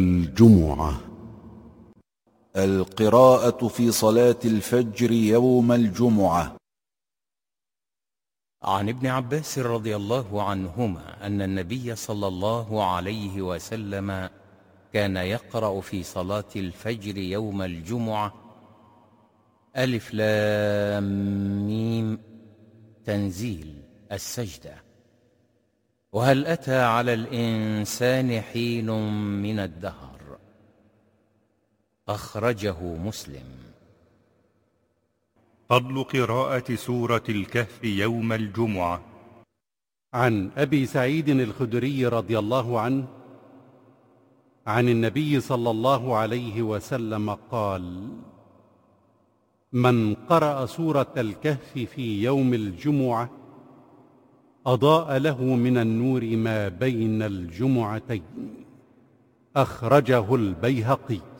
الجمعة. القراءة في صلاة الفجر يوم الجمعة. عن ابن عباس رضي الله عنهما أن النبي صلى الله عليه وسلم كان يقرأ في صلاة الفجر يوم الجمعة: ألف لام ميم تنزيل السجدة، وهل أتى على الإنسان حين من الدهر. أخرجه مسلم. فضل قراءة سورة الكهف يوم الجمعة. عن أبي سعيد الخدري رضي الله عنه عن النبي صلى الله عليه وسلم قال: من قرأ سورة الكهف في يوم الجمعة أضاء له من النور ما بين الجمعتين. أخرجه البيهقي.